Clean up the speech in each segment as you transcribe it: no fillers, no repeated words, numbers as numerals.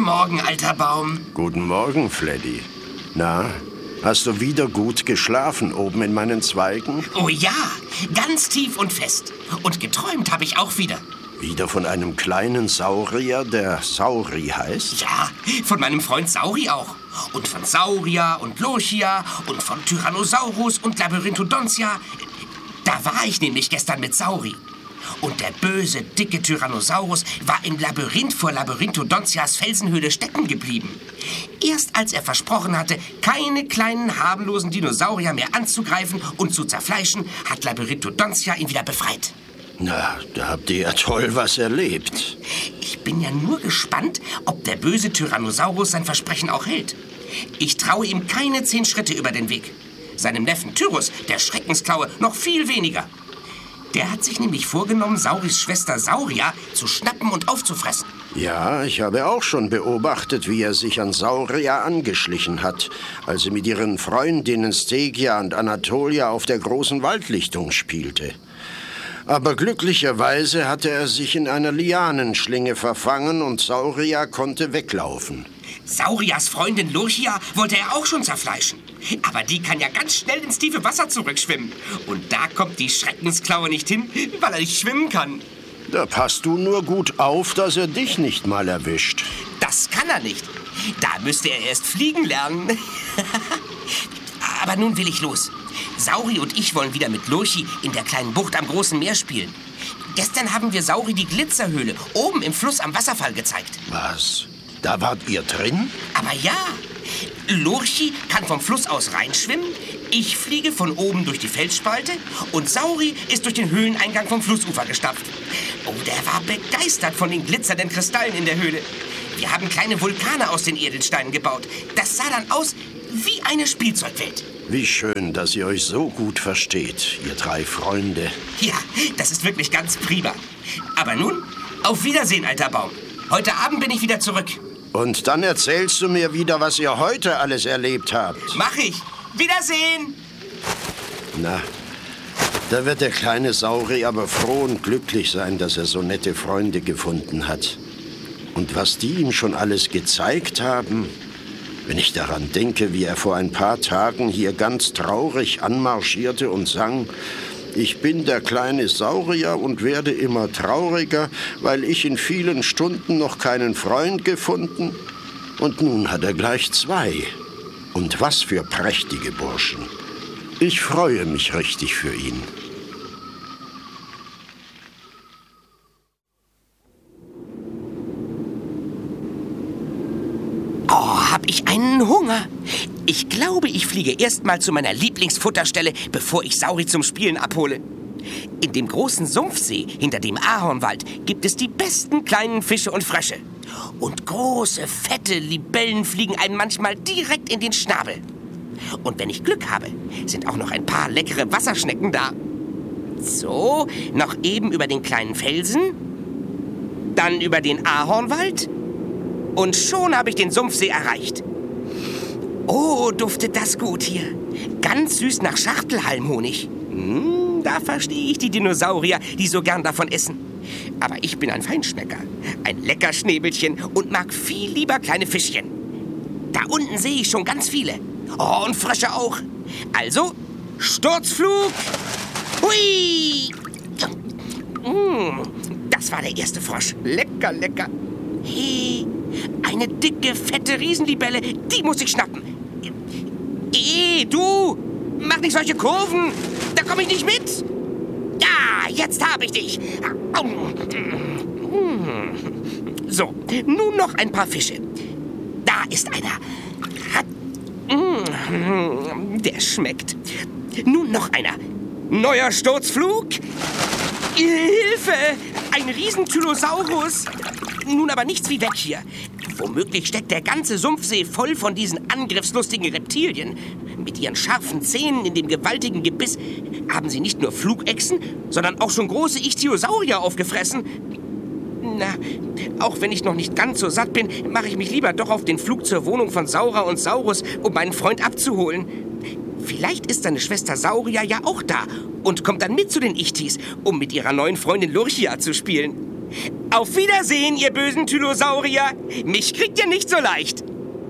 Morgen, alter Baum. Guten Morgen, Fleddy. Na, hast du wieder gut geschlafen oben in meinen Zweigen? Oh ja, ganz tief und fest. Und geträumt habe ich auch wieder. Wieder von einem kleinen Saurier, der Sauri heißt? Ja, von meinem Freund Sauri auch. Und von Sauria und Lurchia und von Tyrannosaurus und Labyrinthodontia. Da war ich nämlich gestern mit Sauri. Und der böse, dicke Tyrannosaurus war im Labyrinth vor Labyrinthodontias Felsenhöhle stecken geblieben. Erst als er versprochen hatte, keine kleinen, harmlosen Dinosaurier mehr anzugreifen und zu zerfleischen, hat Labyrinthodontia ihn wieder befreit. Na, da habt ihr ja toll was erlebt. Ich bin ja nur gespannt, ob der böse Tyrannosaurus sein Versprechen auch hält. Ich traue ihm keine 10 Schritte über den Weg. Seinem Neffen Tyrus, der Schreckensklaue, noch viel weniger. Der hat sich nämlich vorgenommen, Sauris Schwester Sauria zu schnappen und aufzufressen. Ja, ich habe auch schon beobachtet, wie er sich an Sauria angeschlichen hat, als er mit ihren Freundinnen Stegia und Anatolia auf der großen Waldlichtung spielte. Aber glücklicherweise hatte er sich in einer Lianenschlinge verfangen und Sauria konnte weglaufen. Saurias Freundin Lurchia wollte er auch schon zerfleischen. Aber die kann ja ganz schnell ins tiefe Wasser zurückschwimmen. Und da kommt die Schreckensklaue nicht hin, weil er nicht schwimmen kann. Da passt du nur gut auf, dass er dich nicht mal erwischt. Das kann er nicht. Da müsste er erst fliegen lernen. Aber nun will ich los. Sauri und ich wollen wieder mit Lurchi in der kleinen Bucht am großen Meer spielen. Gestern haben wir Sauri die Glitzerhöhle oben im Fluss am Wasserfall gezeigt. Was? Da wart ihr drin? Aber ja, Lurchi kann vom Fluss aus reinschwimmen, ich fliege von oben durch die Felsspalte und Sauri ist durch den Höhleneingang vom Flussufer gestapft. Oh, der war begeistert von den glitzernden Kristallen in der Höhle. Wir haben kleine Vulkane aus den Edelsteinen gebaut. Das sah dann aus wie eine Spielzeugwelt. Wie schön, dass ihr euch so gut versteht, ihr 3 Freunde. Ja, das ist wirklich ganz prima. Aber nun, auf Wiedersehen, alter Baum. Heute Abend bin ich wieder zurück. Und dann erzählst du mir wieder, was ihr heute alles erlebt habt. Mach ich. Wiedersehen! Na, da wird der kleine Sauri aber froh und glücklich sein, dass er so nette Freunde gefunden hat. Und was die ihm schon alles gezeigt haben, wenn ich daran denke, wie er vor ein paar Tagen hier ganz traurig anmarschierte und sang: Ich bin der kleine Saurier und werde immer trauriger, weil ich in vielen Stunden noch keinen Freund gefunden. Und nun hat er gleich 2. Und was für prächtige Burschen. Ich freue mich richtig für ihn. Oh, hab ich einen Hunger. Ich glaube, ich fliege erst mal zu meiner Lieblingsfutterstelle, bevor ich Sauri zum Spielen abhole. In dem großen Sumpfsee hinter dem Ahornwald gibt es die besten kleinen Fische und Frösche. Und große, fette Libellen fliegen einem manchmal direkt in den Schnabel. Und wenn ich Glück habe, sind auch noch ein paar leckere Wasserschnecken da. So, noch eben über den kleinen Felsen, dann über den Ahornwald und schon habe ich den Sumpfsee erreicht. Oh, duftet das gut hier. Ganz süß nach Schachtelhalmhonig. Da verstehe ich die Dinosaurier, die so gern davon essen. Aber ich bin ein Feinschmecker, ein Leckerschnäbelchen und mag viel lieber kleine Fischchen. Da unten sehe ich schon ganz viele. Oh, und Frösche auch. Also, Sturzflug. Hui! Das war der erste Frosch. Lecker, lecker. Hey, eine dicke, fette Riesenlibelle, die muss ich schnappen. Du! Mach nicht solche Kurven! Da komme ich nicht mit! Ja, jetzt habe ich dich! So, nun noch ein paar Fische. Da ist einer. Der schmeckt. Nun noch einer. Neuer Sturzflug. Hilfe! Ein Riesentylosaurus. Nun aber nichts wie weg hier. Womöglich steckt der ganze Sumpfsee voll von diesen angriffslustigen Reptilien. Mit ihren scharfen Zähnen in dem gewaltigen Gebiss haben sie nicht nur Flugechsen, sondern auch schon große Ichthyosaurier aufgefressen. Na, auch wenn ich noch nicht ganz so satt bin, mache ich mich lieber doch auf den Flug zur Wohnung von Saura und Saurus, um meinen Freund abzuholen. Vielleicht ist seine Schwester Sauria ja auch da und kommt dann mit zu den Ichthys, um mit ihrer neuen Freundin Lurchia zu spielen. Auf Wiedersehen, ihr bösen Tylosaurier. Mich kriegt ihr nicht so leicht.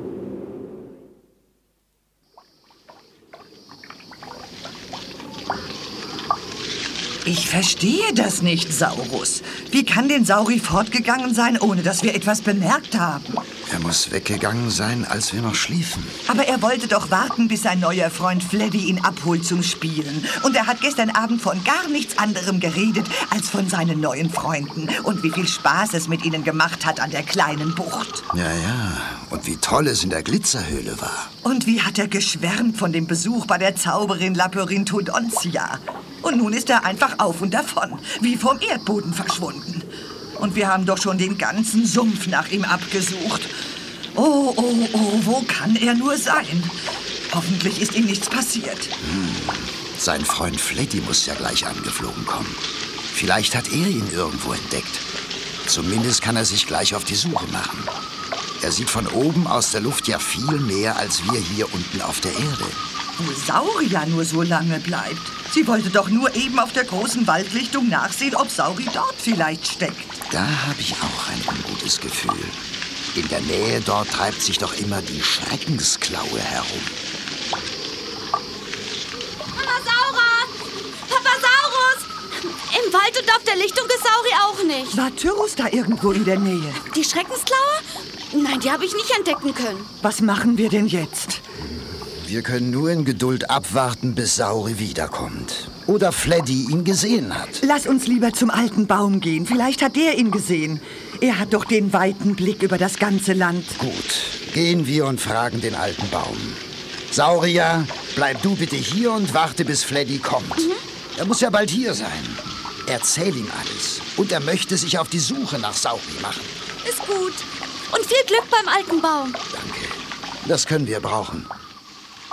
Ich verstehe das nicht, Saurus. Wie kann denn Sauri fortgegangen sein, ohne dass wir etwas bemerkt haben? Er muss weggegangen sein, als wir noch schliefen. Aber er wollte doch warten, bis sein neuer Freund Fleddy ihn abholt zum Spielen. Und er hat gestern Abend von gar nichts anderem geredet, als von seinen neuen Freunden. Und wie viel Spaß es mit ihnen gemacht hat an der kleinen Bucht. Ja. Und wie toll es in der Glitzerhöhle war. Und wie hat er geschwärmt von dem Besuch bei der Zauberin Labyrinthodontia. Und nun ist er einfach auf und davon, wie vom Erdboden verschwunden. Und wir haben doch schon den ganzen Sumpf nach ihm abgesucht. Oh, wo kann er nur sein? Hoffentlich ist ihm nichts passiert. Sein Freund Fleddy muss ja gleich angeflogen kommen. Vielleicht hat er ihn irgendwo entdeckt. Zumindest kann er sich gleich auf die Suche machen. Er sieht von oben aus der Luft ja viel mehr als wir hier unten auf der Erde. Wo Sauri nur so lange bleibt. Sie wollte doch nur eben auf der großen Waldlichtung nachsehen, ob Sauri dort vielleicht steckt. Da habe ich auch ein ungutes Gefühl. In der Nähe dort treibt sich doch immer die Schreckensklaue herum. Papasaurus! Im Wald und auf der Lichtung ist Sauri auch nicht. War Tyrus da irgendwo in der Nähe? Die Schreckensklaue? Nein, die habe ich nicht entdecken können. Was machen wir denn jetzt? Wir können nur in Geduld abwarten, bis Sauri wiederkommt. Oder Fleddy ihn gesehen hat. Lass uns lieber zum alten Baum gehen. Vielleicht hat der ihn gesehen. Er hat doch den weiten Blick über das ganze Land. Gut, gehen wir und fragen den alten Baum. Saurier, bleib du bitte hier und warte, bis Fleddy kommt. Er muss ja bald hier sein. Erzähl ihm alles. Und er möchte sich auf die Suche nach Sauri machen. Ist gut. Und viel Glück beim alten Baum. Danke. Das können wir brauchen.